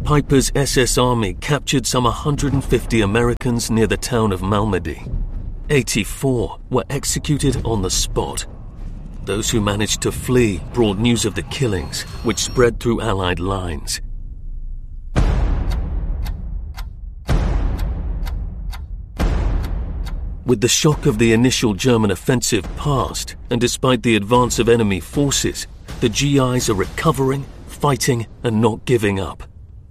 Peiper's SS Army captured some 150 Americans near the town of Malmedy. 84 were executed on the spot. Those who managed to flee brought news of the killings, which spread through Allied lines. With the shock of the initial German offensive past, and despite the advance of enemy forces, the GIs are recovering, fighting, and not giving up.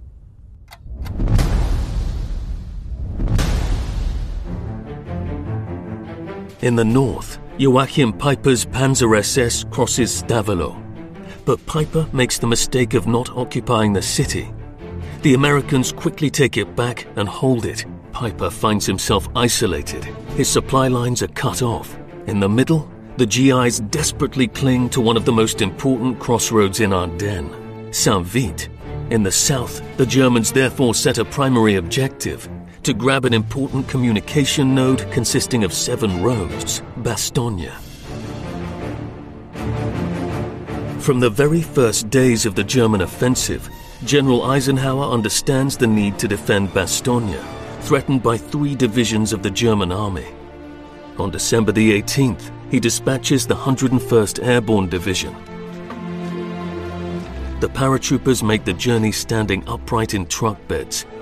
In the north, Joachim Peiper's Panzer SS crosses Stavelot, but Peiper makes the mistake of not occupying the city. The Americans quickly take it back and hold it. Peiper finds himself isolated. His supply lines are cut off. In the middle, the GIs desperately cling to one of the most important crossroads in Ardennes, Saint-Vite. In the south, the Germans therefore set a primary objective: to grab an important communication node consisting of 7 roads, Bastogne. From the very first days of the German offensive, General Eisenhower understands the need to defend Bastogne, threatened by 3 divisions of the German army. On December the 18th, he dispatches the 101st Airborne Division. The paratroopers make the journey standing upright in truck beds,